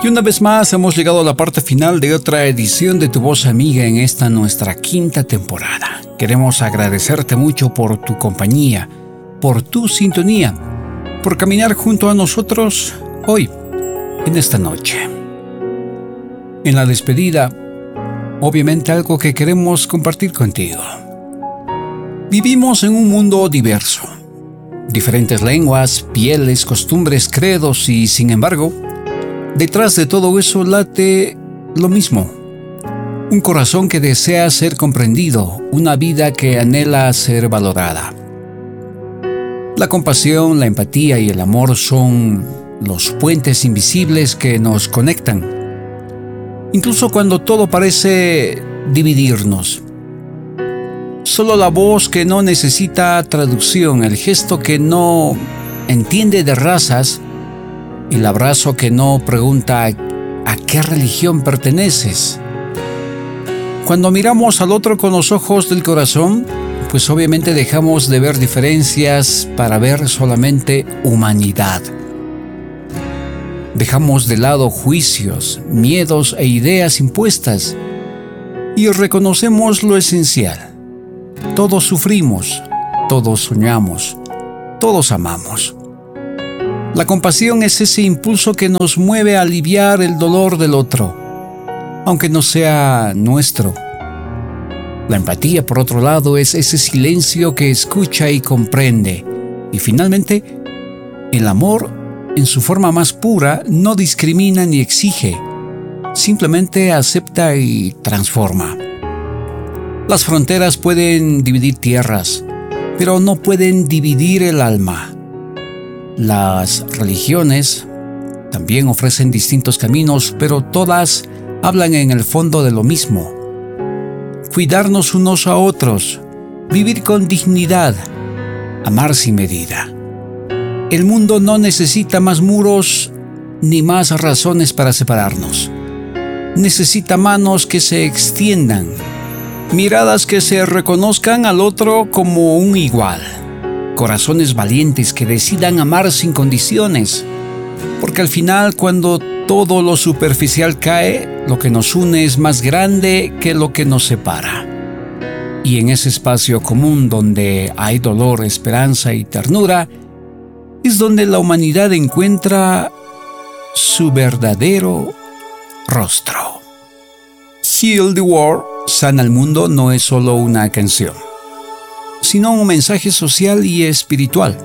Y una vez más hemos llegado a la parte final de otra edición de Tu Voz Amiga en esta nuestra quinta temporada. Queremos agradecerte mucho por tu compañía, por tu sintonía, por caminar junto a nosotros hoy, en esta noche. En la despedida, obviamente algo que queremos compartir contigo. Vivimos en un mundo diverso. Diferentes lenguas, pieles, costumbres, credos y, sin embargo, detrás de todo eso late lo mismo. Un corazón que desea ser comprendido, una vida que anhela ser valorada. La compasión, la empatía y el amor son los puentes invisibles que nos conectan. Incluso cuando todo parece dividirnos. Solo la voz que no necesita traducción, el gesto que no entiende de razas, el abrazo que no pregunta ¿a qué religión perteneces? Cuando miramos al otro con los ojos del corazón, pues obviamente dejamos de ver diferencias para ver solamente humanidad. Dejamos de lado juicios, miedos e ideas impuestas y reconocemos lo esencial. Todos sufrimos, todos soñamos, todos amamos. La compasión es ese impulso que nos mueve a aliviar el dolor del otro, aunque no sea nuestro. La empatía, por otro lado, es ese silencio que escucha y comprende. Y finalmente, el amor, en su forma más pura, no discrimina ni exige, simplemente acepta y transforma. Las fronteras pueden dividir tierras, pero no pueden dividir el alma. Las religiones también ofrecen distintos caminos, pero todas hablan en el fondo de lo mismo. Cuidarnos unos a otros, vivir con dignidad, amar sin medida. El mundo no necesita más muros ni más razones para separarnos. Necesita manos que se extiendan, miradas que se reconozcan al otro como un igual, corazones valientes que decidan amar sin condiciones, porque al final, cuando todo lo superficial cae, lo que nos une es más grande que lo que nos separa. Y en ese espacio común donde hay dolor, esperanza y ternura, es donde la humanidad encuentra su verdadero rostro. Heal the World, Sana el Mundo, no es solo una canción, sino un mensaje social y espiritual.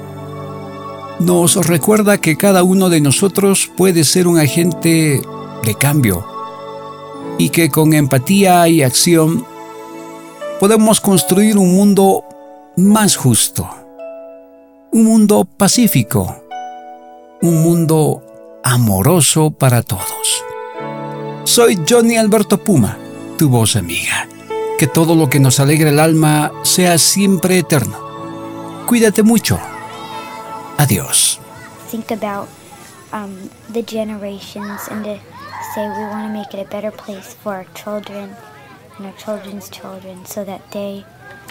Nos recuerda que cada uno de nosotros puede ser un agente de cambio y que con empatía y acción podemos construir un mundo más justo, un mundo pacífico, un mundo amoroso para todos. Soy Johnny Alberto Puma, tu voz amiga. Que todo lo que nos alegra el alma sea siempre eterno. Cuídate mucho. Adiós. Think about the generations and to say we want to make it a better place for our children and our children's children, so that they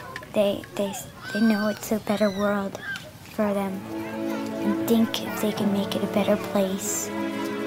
know it's a better world for them, and think if they can make it a better place